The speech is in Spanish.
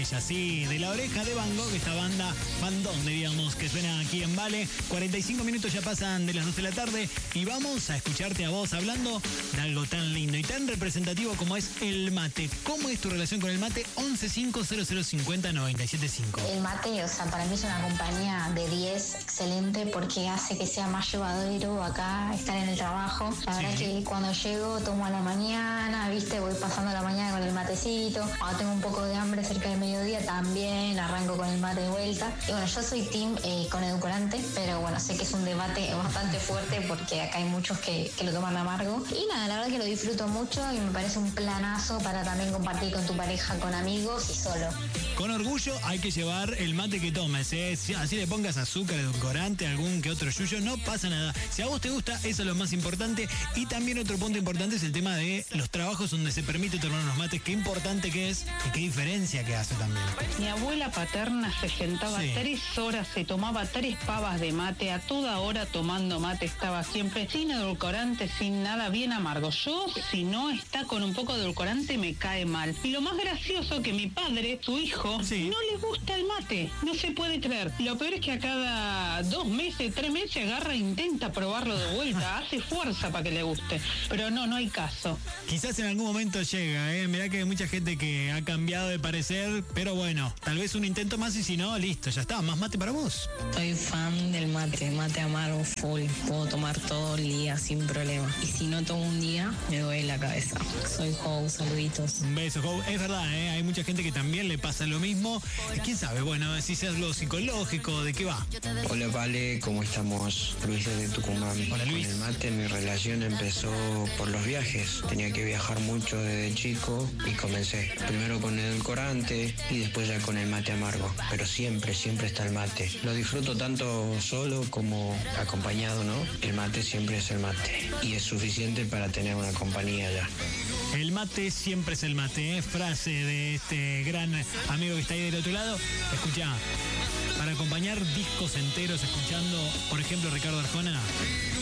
botella, sí, de La Oreja de Van Gogh, esta banda bandón, diríamos, que suena aquí en Vale. 45 minutos ya pasan de las 2 de la tarde y vamos a escucharte a vos hablando de algo tan lindo y tan representativo como es el mate. ¿Cómo es tu relación con el mate? 1150050975. El mate, o sea, para mí es una compañía de 10, excelente, porque hace que sea más llevadero acá estar en el trabajo. La verdad es que cuando llego tomo a la mañana, viste, voy pasando la mañana con el matecito. Cuando tengo un poco de hambre cerca del mediodía también arranco con el mate de vuelta. Y bueno, yo soy team con edulcorante, pero bueno, sé que es un debate bastante fuerte porque acá hay muchos que lo toman amargo. Y nada, la verdad que lo disfruto mucho y me parece un planazo para también compartir con tu pareja, con amigos y solo. Con orgullo hay que llevar el mate que tomes, ¿eh? Así le pongas azúcar, edulcorante, algún que otro yuyo, no pasa nada. Si a vos te gusta, eso es lo más importante. Y también otro punto importante es el tema de los trabajos donde se permite tomar unos mates. Qué importante que es y qué diferencia que hace también. Mi abuela paterna se sentaba 3 horas, se tomaba 3 pavas de mate, a toda hora tomando mate, estaba siempre sin edulcorante, sin nada, bien amargo. Yo, si no está con un poco de edulcorante, me cae mal. Y lo más gracioso que mi padre, su hijo, no le gusta el mate, no se puede creer. Lo peor es que a cada 2 meses, 3 meses agarra e intenta probarlo de vuelta, hace fuerza para que le guste, pero no hay caso. Quizás en algún momento llega, mirá que hay mucha gente que ha cambiado de parecer, pero bueno, tal vez un intento más y si no, listo, ya está, más mate para vos. Soy fan del mate amargo full, puedo tomar todo el día sin problema. Y si no tomo un día, me duele la cabeza. Soy Jou, saluditos. Un beso, Jou. Es verdad, hay mucha gente que también le pasa lo mismo. ¿Quién sabe? Bueno, si es algo psicológico, ¿de qué va? Hola, Vale, ¿cómo estamos? Luis de Tucumán. Hola, Luis. Con el mate mi relación empezó por los viajes. Tenía que viajar mucho desde chico y comencé primero con el edulcorante y después ya con el mate amargo. Pero siempre está el mate. Lo disfruto tanto solo como acompañado, ¿no? El mate siempre es el mate y es suficiente para tener una compañía ya. El mate siempre es el mate, frase de este gran amigo que está ahí del otro lado. Escuchá, para acompañar discos enteros escuchando, por ejemplo, Ricardo Arjona,